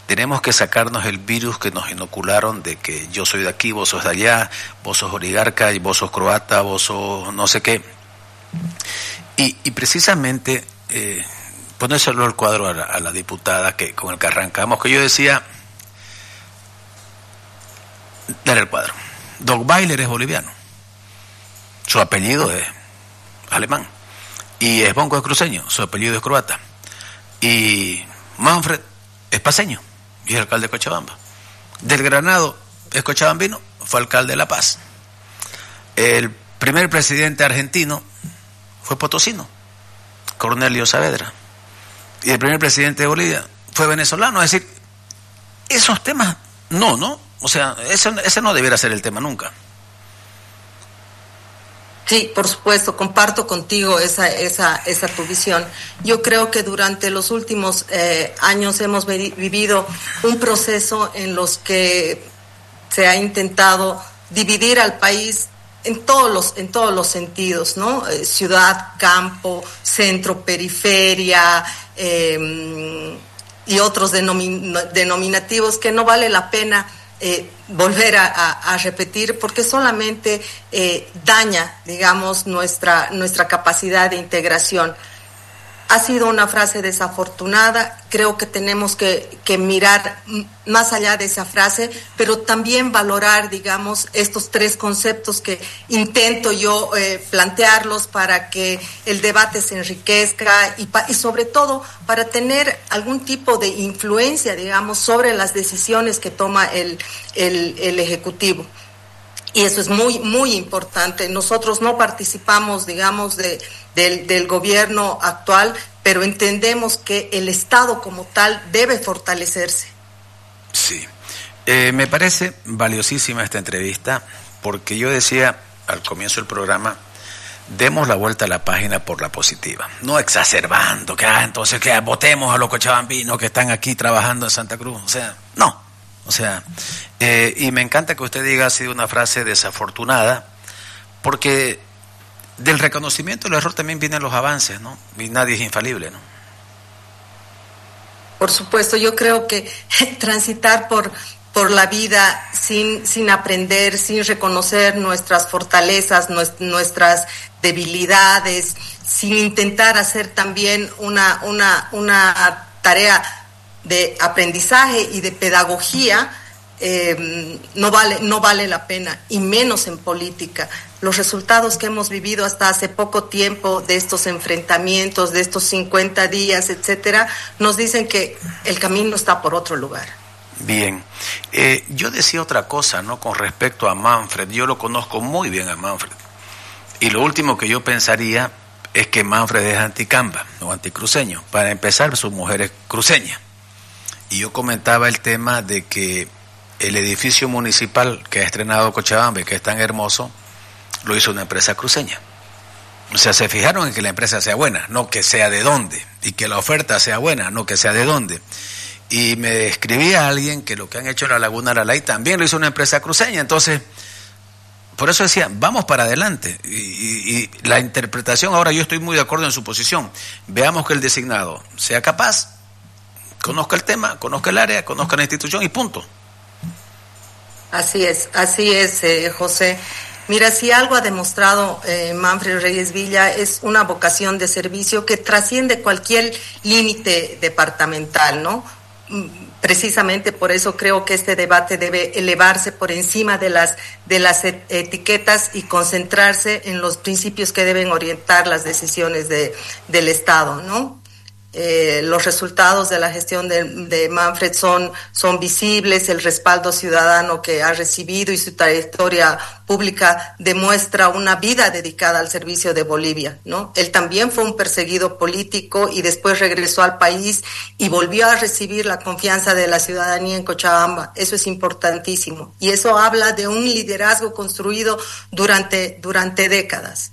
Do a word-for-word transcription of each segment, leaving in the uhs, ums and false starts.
tenemos que sacarnos el virus que nos inocularon de que yo soy de aquí, vos sos de allá, vos sos oligarca, y vos sos croata, vos sos no sé qué. Y, y precisamente, eh, ponérselo al cuadro a la, a la diputada que con el que arrancamos, que yo decía, dale el cuadro. Doc Weiler es boliviano, su apellido es alemán, y Esbongo es cruceño, su apellido es croata, y Manfred es paceño y es alcalde de Cochabamba. Del Granado es cochabambino, fue alcalde de La Paz. El primer presidente argentino fue potosino, Cornelio Saavedra, y el primer presidente de Bolivia fue venezolano. Es decir, esos temas no, ¿no? O sea, ese, ese no debiera ser el tema nunca. Sí, por supuesto, comparto contigo esa esa esa tu visión. Yo creo que durante los últimos eh, años hemos vivido un proceso en los que se ha intentado dividir al país en todos los en todos los sentidos, ¿no? Eh, ciudad, campo, centro, periferia, eh, y otros denomin- denominativos que no vale la pena Eh, volver a, a, a repetir, porque solamente eh, daña, digamos, nuestra, nuestra capacidad de integración. Ha sido una frase desafortunada, creo que tenemos que, que mirar más allá de esa frase, pero también valorar, digamos, estos tres conceptos que intento yo eh, plantearlos para que el debate se enriquezca y, pa- y sobre todo para tener algún tipo de influencia, digamos, sobre las decisiones que toma el, el, el Ejecutivo. Y eso es muy, muy importante. Nosotros no participamos, digamos, de, del, del gobierno actual, pero entendemos que el Estado como tal debe fortalecerse. Sí. Eh, me parece valiosísima esta entrevista, porque yo decía al comienzo del programa, demos la vuelta a la página por la positiva, no exacerbando, que ah, entonces que votemos a los cochabambinos que están aquí trabajando en Santa Cruz. O sea, no. O sea, eh, y me encanta que usted diga, ha sido una frase desafortunada, porque del reconocimiento del error también vienen los avances, ¿no? Y nadie es infalible, ¿no? Por supuesto, yo creo que transitar por, por la vida sin, sin aprender, sin reconocer nuestras fortalezas, nuestras debilidades, sin intentar hacer también una, una, una tarea de aprendizaje y de pedagogía, eh, no vale, no vale la pena, y menos en política. Los resultados que hemos vivido hasta hace poco tiempo de estos enfrentamientos, de estos cincuenta días, etcétera, nos dicen que el camino está por otro lugar. Bien, eh, yo decía otra cosa, ¿no? Con respecto a Manfred, yo lo conozco muy bien a Manfred, y lo último que yo pensaría es que Manfred es anticamba o anticruceño. Para empezar, su mujer es cruceña. Y yo comentaba el tema de que el edificio municipal que ha estrenado Cochabamba, que es tan hermoso, lo hizo una empresa cruceña. O sea, se fijaron en que la empresa sea buena, no que sea de dónde, y que la oferta sea buena, no que sea de dónde. Y me escribía alguien que lo que han hecho en la Laguna Lalay también lo hizo una empresa cruceña. Entonces, por eso decía, vamos para adelante. Y, y, y la interpretación, ahora yo estoy muy de acuerdo en su posición. Veamos que el designado sea capaz, conozca el tema, conozca el área, conozca la institución y punto. Así es, así es, eh, José. Mira, si algo ha demostrado eh, Manfred Reyes Villa es una vocación de servicio que trasciende cualquier límite departamental, ¿no? Precisamente por eso creo que este debate debe elevarse por encima de las de las et- etiquetas y concentrarse en los principios que deben orientar las decisiones de del Estado, ¿no? Eh, los resultados de la gestión de, de Manfred son, son visibles, el respaldo ciudadano que ha recibido y su trayectoria pública demuestra una vida dedicada al servicio de Bolivia, ¿no? Él también fue un perseguido político y después regresó al país y volvió a recibir la confianza de la ciudadanía en Cochabamba. Eso es importantísimo y eso habla de un liderazgo construido durante, durante décadas.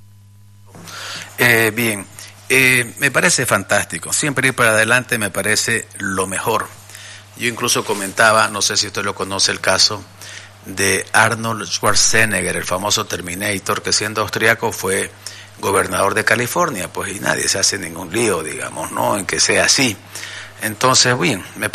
Eh, bien. Eh, me parece fantástico, siempre ir para adelante me parece lo mejor. Yo incluso comentaba, no sé si usted lo conoce, el caso de Arnold Schwarzenegger, el famoso Terminator, que siendo austriaco fue gobernador de California, pues y nadie se hace ningún lío, digamos, ¿no?, en que sea así. Entonces, bien, me parece